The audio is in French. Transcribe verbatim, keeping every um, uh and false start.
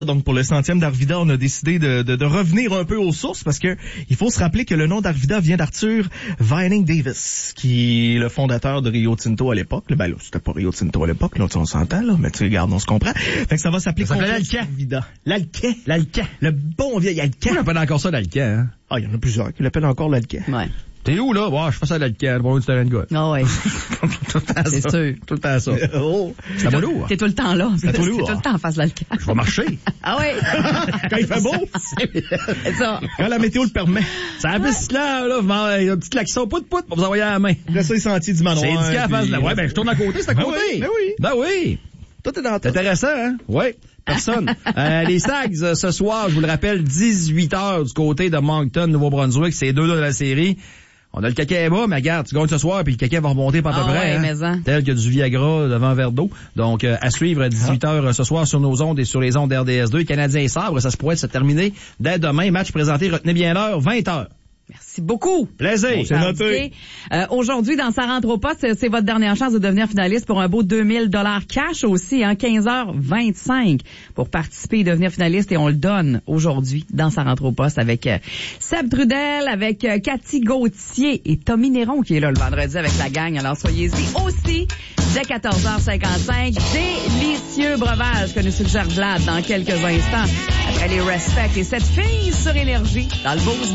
Donc pour le centième d'Arvida, on a décidé de, de, de revenir un peu aux sources parce que il faut se rappeler que le nom d'Arvida vient d'Arthur Vining Davis, qui est le fondateur de Rio Tinto à l'époque. Ben là, c'était pas Rio Tinto à l'époque, là, on s'entend, là, mais tu regardes, on se comprend. Fait que ça va s'appeler ça s'appelait l'Alcan. Arvida. L'Alcan. L'Alcan. Le bon vieil Alcan. On appelle encore ça l'Alcan, hein? Ah, il y en a plusieurs qui l'appellent encore l'Alcan. Ouais. T'es où, là? Ouais, je fais ça à l'Alcan, bon, du terrain de gars. Ah ouais. Tout le temps C'est ça. sûr. Tout le temps ça. Oh. C'est à moi lourd. T'es tout le temps là. T'es tout tout lourd. le temps en face de l'alcan. Je vais marcher. Ah oui. Quand il fait beau. C'est ça. Quand la météo le permet. Ça a un piste là, là, vous une petite klaxon, pout pout, pour vous envoyer à la main. Après ça, les sentiers du manoir. C'est indiqué à la face de la... puis- Ouais, ben, je tourne à côté, c'est à Ben côté. oui, ben oui. Ben oui. Tout est dans C'est tout. intéressant, hein? Oui. Personne. euh, les Sags, euh, ce soir, je vous le rappelle, dix-huit heures du côté de Moncton, Nouveau-Brunswick. C'est deux de la série. On a le caca bas, mais regarde, tu gagnes ce soir, puis le caca va remonter par à peu Ah près. ouais, hein, mais en. tel que du Viagra devant un verre d'eau. Donc, euh, à suivre à dix-huit heures ce soir sur nos ondes et sur les ondes R D S deux. Canadiens Sabre, ça se pourrait se terminer dès demain. Match présenté, retenez bien l'heure, vingt heures. Merci beaucoup. Plaisir. C'est noté. Euh, aujourd'hui, dans Ça rentre au poste, c'est, c'est votre dernière chance de devenir finaliste pour un beau deux mille dollars cash aussi, hein, quinze heures vingt-cinq pour participer et devenir finaliste. Et on le donne aujourd'hui dans Ça rentre au poste avec euh, Seb Trudel, avec euh, Cathy Gauthier et Tommy Néron qui est là le vendredi avec la gang. Alors soyez-y aussi dès quatorze heures cinquante-cinq. Délicieux breuvage que nous suggère Vlad dans quelques instants. Après les respects et cette fille sur Énergie dans le beau